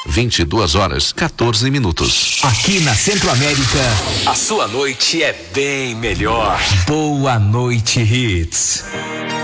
22 horas 14 minutos. Aqui na Centro-América, a sua noite é bem melhor. Boa Noite Hits.